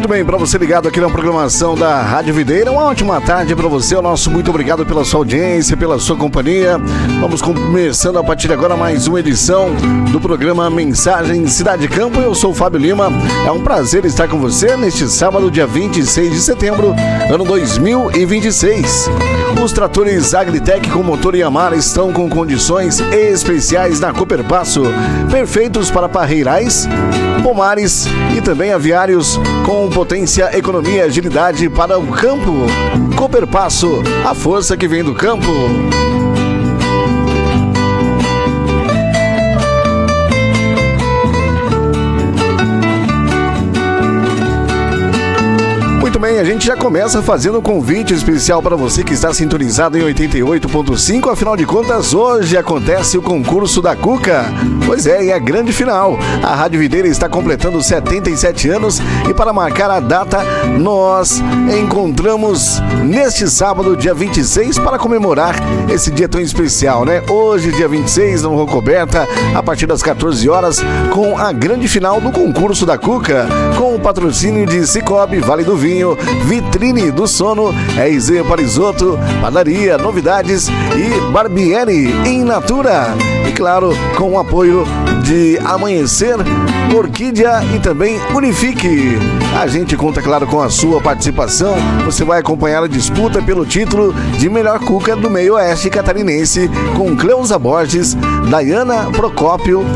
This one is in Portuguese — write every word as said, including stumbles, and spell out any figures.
Muito bem, para você ligado aqui na programação da Rádio Videira, uma ótima tarde para você. O nosso muito obrigado pela sua audiência, pela sua companhia. Vamos começando a partir de agora mais uma edição do programa Mensagem Cidade Campo. Eu sou o Fábio Lima. É um prazer estar com você neste sábado, dia vinte e seis de setembro, ano dois mil e vinte e seis. Os tratores Agritec com motor Yamaha estão com condições especiais na Cooperpasso, perfeitos para parreirais, pomares e também aviários com potência, economia e agilidade para o campo. Cooperpasso, a força que vem do campo. Muito bem, a gente já começa fazendo um convite especial para você que está sintonizado em oitenta e oito ponto cinco. Afinal de contas, hoje acontece o concurso da Cuca. Pois é, e a grande final. A Rádio Videira está completando setenta e sete anos e para marcar a data, nós encontramos neste sábado, dia vinte e seis, para comemorar esse dia tão especial, né? Hoje, dia vinte e seis, na Rua Coberta, a partir das quatorze horas, com a grande final do concurso da Cuca, com o patrocínio de Cicobi, Vale do Vinho, Vitrine do Sono, R Z Parisoto, Padaria, Novidades e Barbieri em Natura. E claro, com o apoio de Amanhecer, Orquídea e também Unifique. A gente conta, claro, com a sua participação. Você vai acompanhar a disputa pelo título de melhor cuca do meio oeste catarinense com Cleusa Borges, Dayana Procópio,